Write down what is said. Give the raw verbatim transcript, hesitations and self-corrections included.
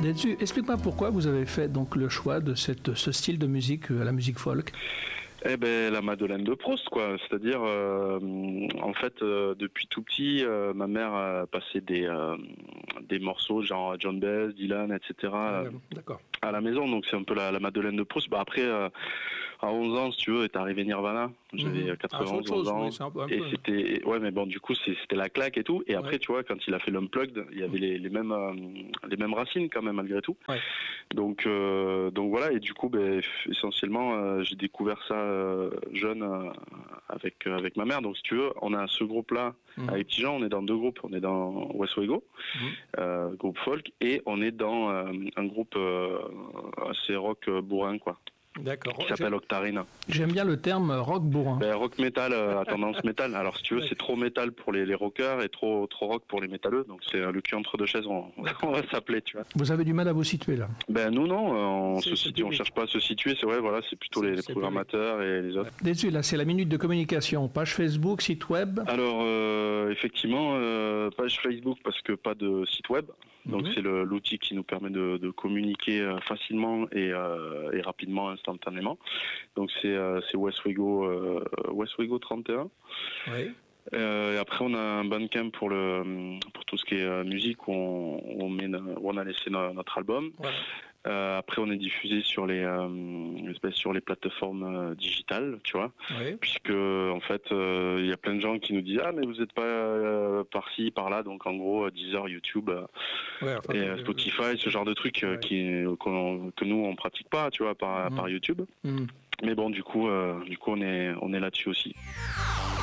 Detsu, explique-moi pourquoi vous avez fait donc le choix de cette, ce style de musique, la musique folk. Eh ben la Madeleine de Proust, quoi. C'est-à-dire, euh, en fait, euh, depuis tout petit, euh, ma mère a passé des euh, des morceaux genre John Baez, Dylan, et cetera. Ah, ouais, d'accord. À la maison, donc c'est un peu la, la Madeleine de Proust. Bah après, euh, à onze ans, si tu veux, est arrivé Nirvana. J'avais Mmh. quatre-vingt-onze ah, chose, ans. oui, un peu, un et peu. c'était, ouais, mais bon, du coup, c'est, c'était la claque et tout. Et après, ouais. tu vois, quand il a fait l'Unplugged, il y avait les, les mêmes, euh, les mêmes racines quand même, malgré tout. Ouais. Donc, euh, donc voilà. Et du coup, ben, essentiellement, euh, j'ai découvert ça euh, jeune euh, avec euh, avec ma mère. Donc, si tu veux, on a ce groupe-là. Mmh. Avec Petit Jean, on est dans deux groupes. On est dans Westwego, mmh. euh, groupe folk, et on est dans euh, un groupe euh, assez rock euh, bourrin, quoi. D'accord. Qui s'appelle Octarine. J'aime bien le terme rock bourrin. Ben, rock métal euh, à tendance métal. Alors si tu veux, c'est trop métal pour les, les rockers et trop trop rock pour les métalleux. Donc c'est euh, le cul entre deux chaises. On, on va s'appeler, tu vois. Vous avez du mal à vous situer là. Ben nous non, on c'est, se situe, on cherche pas à se situer. C'est vrai, voilà, c'est plutôt c'est, les, les programmateurs public. Et les autres. Désolé, là c'est la minute de communication. Page Facebook, site web. Alors euh, effectivement, euh, page Facebook parce que pas de site web. Donc mmh. c'est le, l'outil qui nous permet de, de communiquer euh, facilement et, euh, et rapidement, instantanément. Donc c'est, euh, c'est Westwego, euh, Westwego trente et un. Oui. Euh, et après on a un Bandcamp pour le pour tout ce qui est euh, musique où on, où on met où on a laissé no, notre album. Voilà. Euh, après on est diffusé sur les euh, sur les plateformes euh, digitales, tu vois, oui. Puisque en fait il euh, y a plein de gens qui nous disent ah mais vous n'êtes pas euh, par-ci par-là, donc en gros Deezer, YouTube euh, ouais, enfin, et euh, Spotify, ce genre de trucs ouais. qui qu'on, que nous on pratique pas, tu vois, par mmh. par YouTube. Mmh. Mais bon du coup euh, du coup on est on est là-dessus aussi.